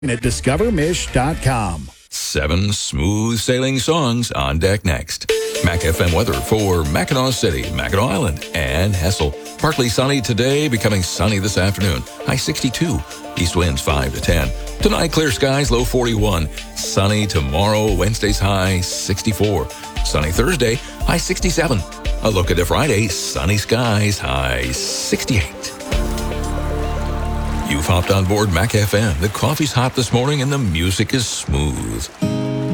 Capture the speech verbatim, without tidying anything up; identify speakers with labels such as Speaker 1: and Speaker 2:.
Speaker 1: at discover mish dot com.
Speaker 2: Seven smooth sailing songs on deck next. Mac F M weather for Mackinac City, Mackinac Island, and Hessel. Partly sunny today, becoming sunny this afternoon. High sixty-two. East winds five to ten. Tonight, clear skies, low forty-one. Sunny tomorrow, Wednesday's high sixty-four. Sunny Thursday, high sixty-seven. A look at the Friday, sunny skies, high sixty-eight. You've hopped on board Mac F M. The coffee's hot this morning and the music is smooth.